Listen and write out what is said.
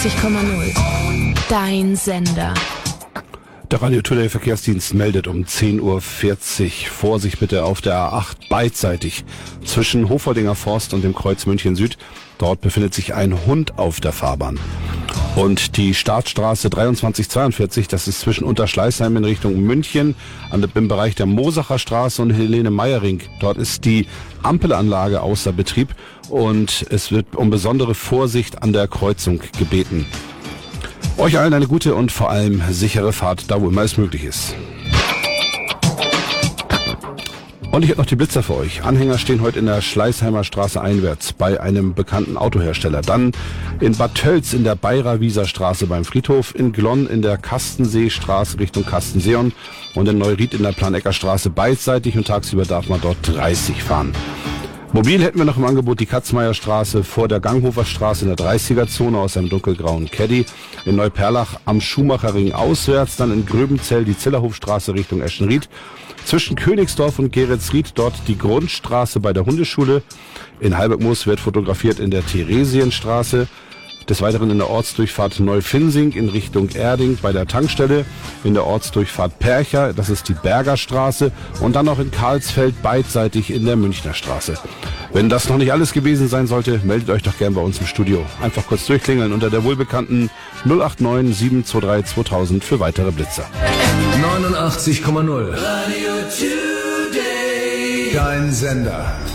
Dein Sender. Der Radio Today Verkehrsdienst meldet um 10:40 Uhr. Vorsicht bitte auf der A8 beidseitig zwischen Hofoldinger Forst und dem Kreuz München Süd. Dort befindet sich ein Hund auf der Fahrbahn. Und die Startstraße 2342, das ist zwischen Unterschleißheim in Richtung München, im Bereich der Mosacher Straße und Helene-Meyer-Ring. Dort ist die Ampelanlage außer Betrieb und es wird um besondere Vorsicht an der Kreuzung gebeten. Euch allen eine gute und vor allem sichere Fahrt, da wo immer es möglich ist. Und ich habe noch die Blitzer für euch. Anhänger stehen heute in der Schleißheimer Straße einwärts bei einem bekannten Autohersteller. Dann in Bad Tölz in der Bayrer-Wieser Straße beim Friedhof, in Glonn in der Kastenseestraße Richtung Kastenseon und in Neuried in der Planecker Straße beidseitig und tagsüber darf man dort 30 fahren. Mobil hätten wir noch im Angebot die Katzmeierstraße vor der Ganghofer Straße in der 30er-Zone aus einem dunkelgrauen Caddy, in Neuperlach am Schumacherring auswärts, dann in Gröbenzell die Zillerhofstraße Richtung Eschenried, zwischen Königsdorf und Geretsried dort die Grundstraße bei der Hundeschule, in Halbergmoos wird fotografiert in der Theresienstraße, des Weiteren in der Ortsdurchfahrt Neufinsing in Richtung Erding bei der Tankstelle, in der Ortsdurchfahrt Percha, das ist die Bergerstraße und dann noch in Karlsfeld beidseitig in der Münchner Straße. Wenn das noch nicht alles gewesen sein sollte, meldet euch doch gern bei uns im Studio. Einfach kurz durchklingeln unter der wohlbekannten 089 723 2000 für weitere Blitzer. 89,0 Radio Today. Dein Sender.